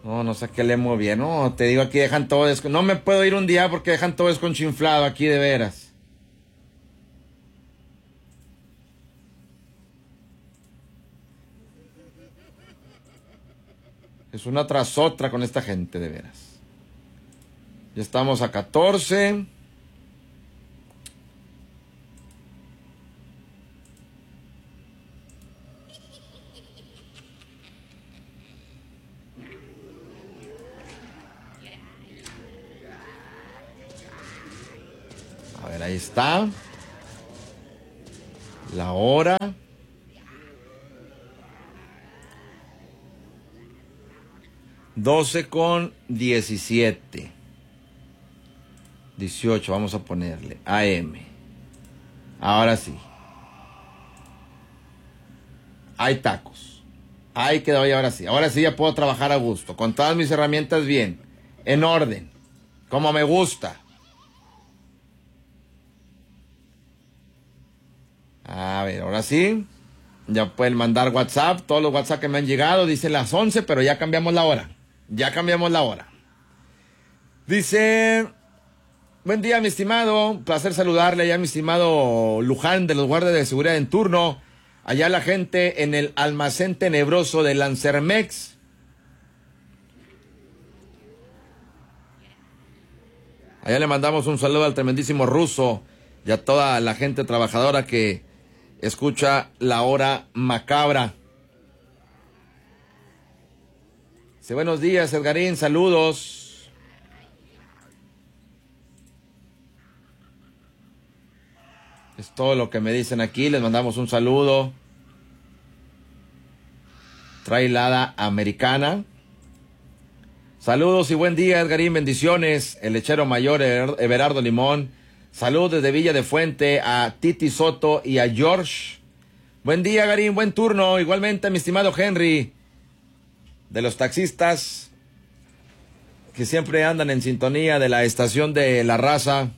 No sé qué le muy bien. No, te digo, aquí dejan todo no me puedo ir un día porque dejan todo desconchinflado aquí, de veras. Es una tras otra con esta gente, de veras. Ya estamos a 14. A ver, ahí está. La hora. 12:17. 18, vamos a ponerle. AM. Ahora sí. Hay tacos. Ahí quedó, y ahora sí. Ahora sí ya puedo trabajar a gusto. Con todas mis herramientas bien. En orden. Como me gusta. A ver, ahora sí. Ya pueden mandar WhatsApp. Todos los WhatsApp que me han llegado dicen las 11, pero ya cambiamos la hora. Ya cambiamos la hora. Dice: buen día, mi estimado. Un placer saludarle allá, mi estimado Luján, de los guardias de seguridad en turno. Allá la gente en el almacén tenebroso de Lancermex. Allá le mandamos un saludo al tremendísimo Ruso y a toda la gente trabajadora que escucha la hora macabra. Sí, buenos días, Edgarín, saludos. Es todo lo que me dicen aquí, les mandamos un saludo. Trailada americana. Saludos y buen día, Edgarín, bendiciones. El lechero mayor, Everardo Limón. Saludos desde Villa de Fuente a Titi Soto y a George. Buen día, Edgarín, buen turno. Igualmente, mi estimado Henry, de los taxistas que siempre andan en sintonía de la estación de La Raza.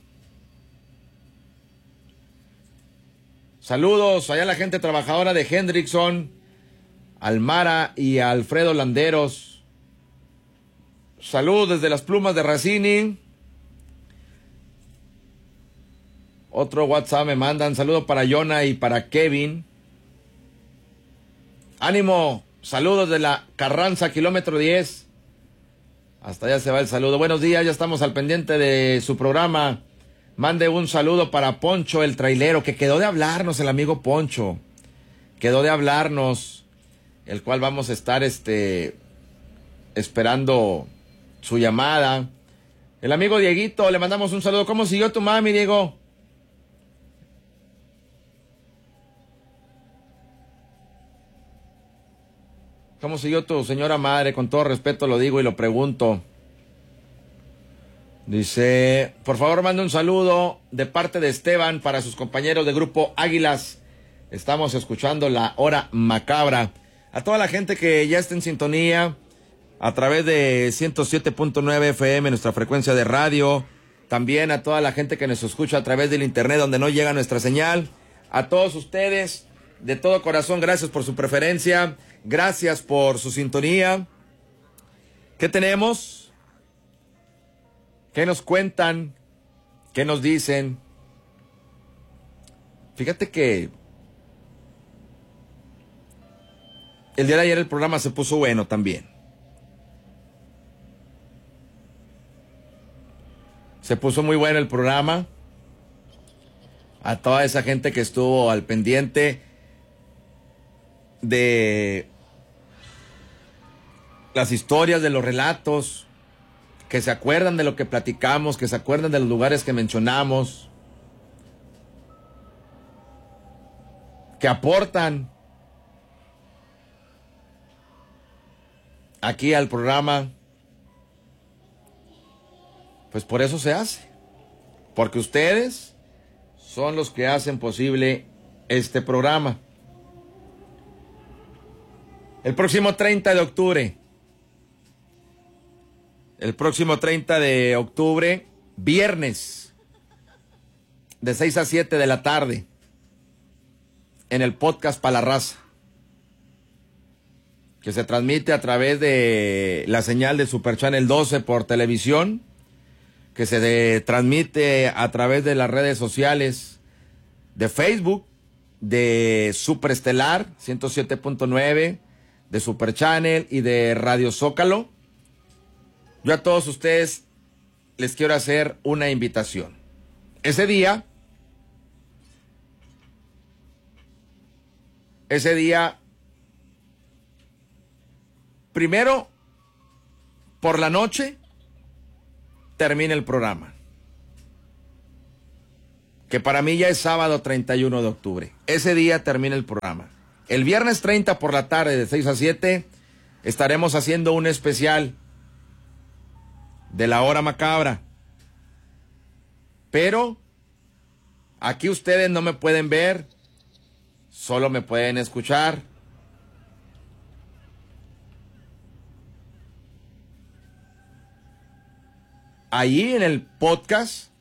Saludos allá a la gente trabajadora de Hendrickson, Almara y a Alfredo Landeros. Saludos desde las Plumas de Racini. Otro WhatsApp me mandan. Saludo para Jonah y para Kevin. Ánimo. Saludos de la Carranza, kilómetro 10. Hasta allá se va el saludo. Buenos días, ya estamos al pendiente de su programa. Mande un saludo para Poncho, el trailero, que quedó de hablarnos, el amigo Poncho. Quedó de hablarnos, el cual vamos a estar esperando su llamada. El amigo Dieguito, le mandamos un saludo. ¿Cómo siguió tu mami, Diego? ¿Cómo siguió tu señora madre? Con todo respeto lo digo y lo pregunto. Dice: por favor, mande un saludo de parte de Esteban para sus compañeros de Grupo Águilas. Estamos escuchando la hora macabra. A toda la gente que ya está en sintonía a través de 107.9 FM, nuestra frecuencia de radio. También a toda la gente que nos escucha a través del internet donde no llega nuestra señal. A todos ustedes, de todo corazón, gracias por su preferencia. Gracias por su sintonía. ¿Qué tenemos? ¿Qué nos cuentan? ¿Qué nos dicen? Fíjate que el día de ayer el programa se puso bueno también. Se puso muy bueno el programa. A toda esa gente que estuvo al pendiente de las historias, de los relatos, que se acuerdan de lo que platicamos, que se acuerdan de los lugares que mencionamos, que aportan aquí al programa. Pues por eso se hace, porque ustedes son los que hacen posible este programa. El próximo 30 de octubre, viernes, de 6 a 7 de la tarde, en el podcast Pa' la Raza. que se transmite a través de la señal de Super Channel 12 por televisión, que se transmite a través de las redes sociales de Facebook, de Super Estelar 107.9, de Super Channel y de Radio Zócalo. Yo a todos ustedes les quiero hacer una invitación. Ese día, primero, por la noche, termina el programa. Que para mí ya es sábado 31 de octubre. Ese día termina el programa. El viernes 30 por la tarde, de 6 a 7, estaremos haciendo un especial de la hora macabra. Pero aquí ustedes no me pueden ver, solo me pueden escuchar. Allí en el podcast,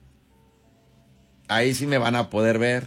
ahí sí me van a poder ver.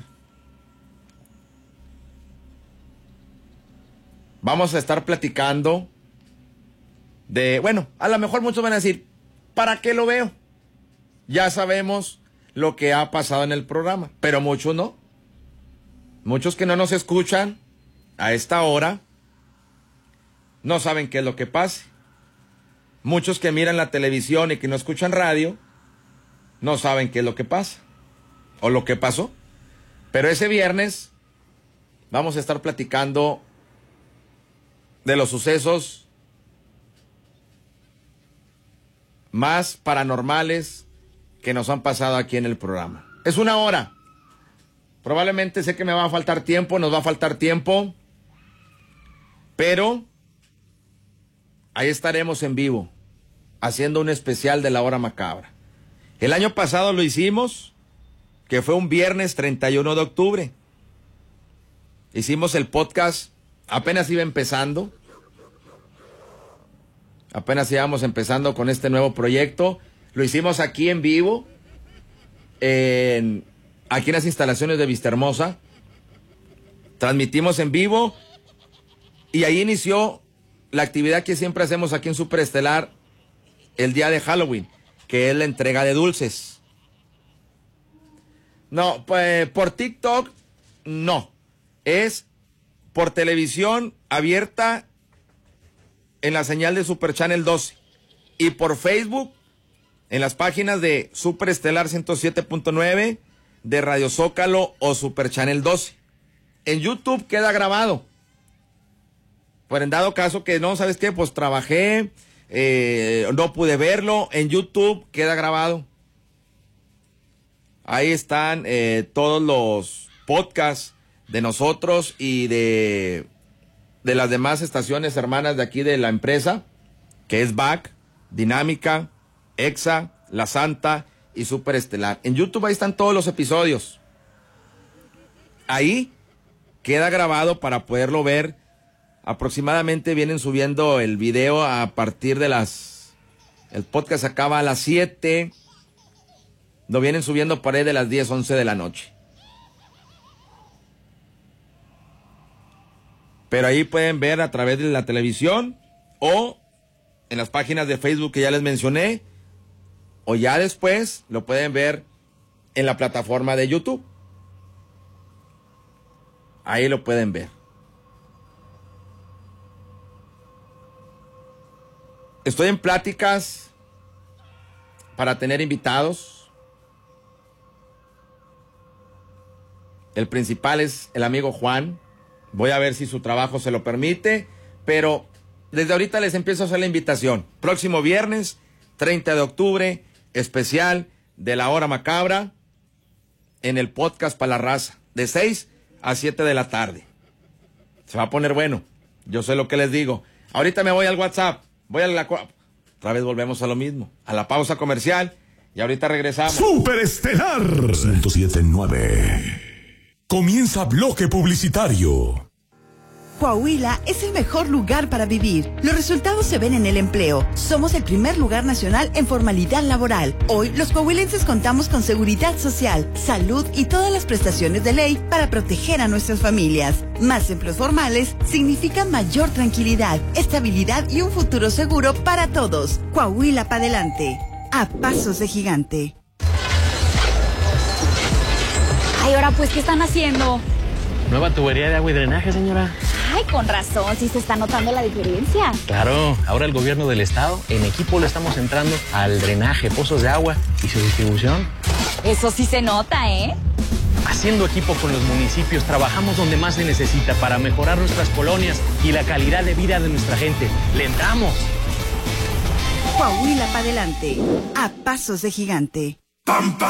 Vamos a estar platicando de, bueno, a lo mejor muchos van a decir, ¿para qué lo veo? Ya sabemos lo que ha pasado en el programa, pero muchos no. Muchos que no nos escuchan a esta hora no saben qué es lo que pasa. Muchos que miran la televisión y que no escuchan radio no saben qué es lo que pasa o lo que pasó. Pero ese viernes vamos a estar platicando de los sucesos más paranormales que nos han pasado aquí en el programa. Es una hora. Probablemente sé que me va a faltar tiempo, nos va a faltar tiempo, pero ahí estaremos en vivo, haciendo un especial de la hora macabra. El año pasado lo hicimos, que fue un viernes 31 de octubre. Hicimos el podcast, apenas iba empezando. Apenas íbamos empezando con este nuevo proyecto. Lo hicimos aquí en vivo, aquí en las instalaciones de Vistahermosa. Transmitimos en vivo y ahí inició la actividad que siempre hacemos aquí en Super Estelar el día de Halloween, que es la entrega de dulces. No, pues por TikTok no, es por televisión abierta en la señal de Super Channel 12 y por Facebook en las páginas de Super Estelar 107.9, de Radio Zócalo o Super Channel 12. En YouTube queda grabado. Por en dado caso que no, ¿sabes qué? Pues trabajé, no pude verlo, en YouTube queda grabado. Ahí están todos los podcasts de nosotros y de las demás estaciones hermanas de aquí de la empresa, que es BAC, Dinámica, EXA, La Santa y Super Estelar. En YouTube ahí están todos los episodios. Ahí queda grabado para poderlo ver. Aproximadamente vienen subiendo el video a partir de el podcast acaba a las 7. Lo vienen subiendo por ahí de las 10, 11 de la noche. Pero ahí pueden ver a través de la televisión o en las páginas de Facebook que ya les mencioné, o ya después lo pueden ver en la plataforma de YouTube. Ahí lo pueden ver. Estoy en pláticas para tener invitados. El principal es el amigo Juan. Voy a ver si su trabajo se lo permite, pero desde ahorita les empiezo a hacer la invitación. Próximo viernes, 30 de octubre, especial de la hora macabra en el podcast para la raza, de 6 a 7 de la tarde. Se va a poner bueno, yo sé lo que les digo. Ahorita me voy al WhatsApp, otra vez volvemos a lo mismo, a la pausa comercial y ahorita regresamos. Super Estelar 107.9. Comienza bloque publicitario. Coahuila es el mejor lugar para vivir. Los resultados se ven en el empleo. Somos el primer lugar nacional en formalidad laboral. Hoy, los coahuilenses contamos con seguridad social, salud y todas las prestaciones de ley para proteger a nuestras familias. Más empleos formales significan mayor tranquilidad, estabilidad y un futuro seguro para todos. Coahuila para adelante. A pasos de gigante. Ay, ahora pues, ¿qué están haciendo? Nueva tubería de agua y drenaje, señora. Ay, con razón, sí se está notando la diferencia. Claro, ahora el gobierno del estado, en equipo le estamos entrando al drenaje, pozos de agua y su distribución. Eso sí se nota, ¿eh? Haciendo equipo con los municipios, trabajamos donde más se necesita para mejorar nuestras colonias y la calidad de vida de nuestra gente. ¡Le entramos! Coahuila para adelante. A pasos de gigante.